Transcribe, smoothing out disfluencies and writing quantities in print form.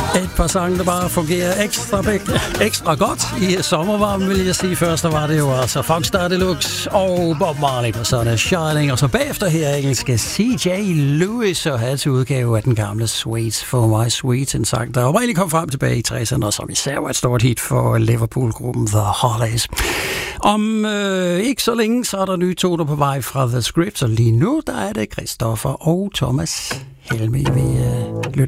Et par sange, der bare fungerer ekstra godt i sommervarmen, vil jeg sige. Først der var det jo altså Funkstar Deluxe og Bob Marley på sådan Shining. Og så bagefter her engelske C.J. Lewis og hans udgave af den gamle Sweet for My Sweet. En sang, der oprindeligt kom frem tilbage i 60'erne, og som især var et stort hit for Liverpool-gruppen The Hollies. Om ikke så længe, så er der nye toner på vej fra The Scripts, og lige nu der er det Christoffer og Thomas Helmi, vi lytter